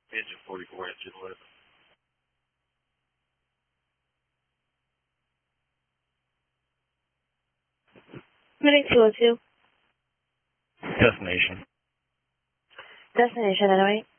Engine 44, engine 11. Moving 202. Destination. Destination, anyway.